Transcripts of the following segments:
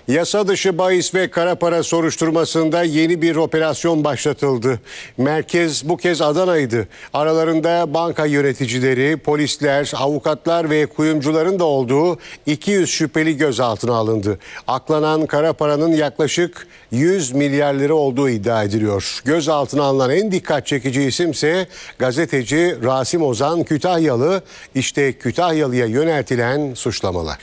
Yasa dışı bahis ve kara para soruşturmasında yeni bir operasyon başlatıldı. Merkez bu kez Adana'ydı. Aralarında banka yöneticileri, polisler, avukatlar ve kuyumcuların da olduğu 200 şüpheli gözaltına alındı. Aklanan kara paranın yaklaşık 100 milyar lira olduğu iddia ediliyor. Gözaltına alınan en dikkat çekici isimse gazeteci Rasim Ozan Kütahyalı. İşte Kütahyalı'ya yöneltilen suçlamalar.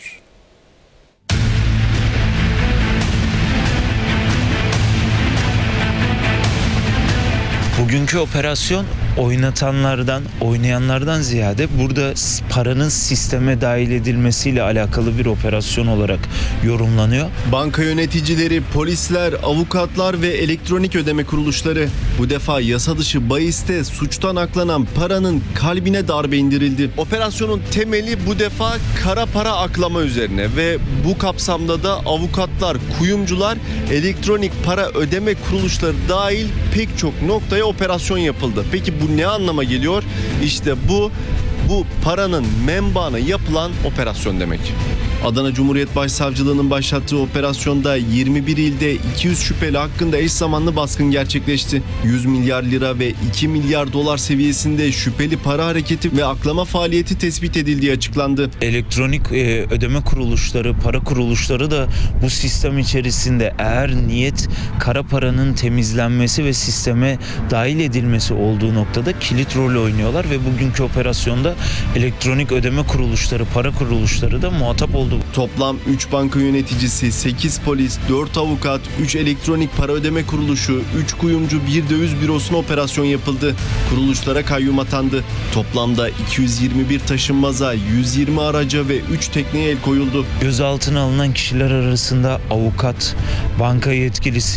Bugünkü operasyon oynayanlardan ziyade burada paranın sisteme dahil edilmesiyle alakalı bir operasyon olarak yorumlanıyor. Banka yöneticileri, polisler, avukatlar ve elektronik ödeme kuruluşları bu defa yasa dışı bahiste suçtan aklanan paranın kalbine darbe indirildi. Operasyonun temeli bu defa kara para aklama üzerine ve bu kapsamda da avukatlar, kuyumcular, elektronik para ödeme kuruluşları dahil pek çok noktaya operasyon yapıldı. Peki bu ne anlama geliyor? İşte bu paranın menbaına yapılan operasyon demek. Adana Cumhuriyet Başsavcılığı'nın başlattığı operasyonda 21 ilde 200 şüpheli hakkında eş zamanlı baskın gerçekleşti. 100 milyar lira ve 2 milyar dolar seviyesinde şüpheli para hareketi ve aklama faaliyeti tespit edildiği açıklandı. Elektronik ödeme kuruluşları, para kuruluşları da bu sistem içerisinde eğer niyet kara paranın temizlenmesi ve sisteme dahil edilmesi olduğu noktada kilit rol oynuyorlar ve bugünkü operasyonda elektronik ödeme kuruluşları, para kuruluşları da muhatap oldu. Toplam 3 banka yöneticisi, 8 polis, 4 avukat, 3 elektronik para ödeme kuruluşu, 3 kuyumcu, 1 döviz bürosuna operasyon yapıldı. Kuruluşlara kayyum atandı. Toplamda 221 taşınmaza, 120 araca ve 3 tekneye el koyuldu. Gözaltına alınan kişiler arasında avukat, banka yetkilisi,